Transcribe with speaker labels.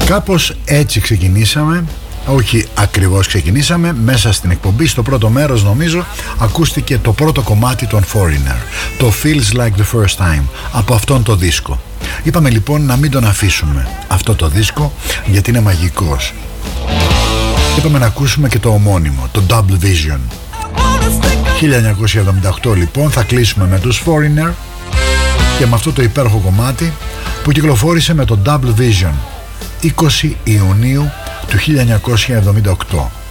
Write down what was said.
Speaker 1: Κάπως έτσι ξεκινήσαμε. Όχι ακριβώς ξεκινήσαμε. Μέσα στην εκπομπή, στο πρώτο μέρος νομίζω, ακούστηκε το πρώτο κομμάτι των Foreigner, το Feels Like the First Time, από αυτόν το δίσκο. Είπαμε λοιπόν να μην τον αφήσουμε αυτό το δίσκο, γιατί είναι μαγικός. Είπαμε να ακούσουμε και το ομώνυμο, το Double Vision. 1978 λοιπόν θα κλείσουμε με τους Foreigner και με αυτό το υπέροχο κομμάτι που κυκλοφόρησε με το Double Vision 20 Ιουνίου του 1978.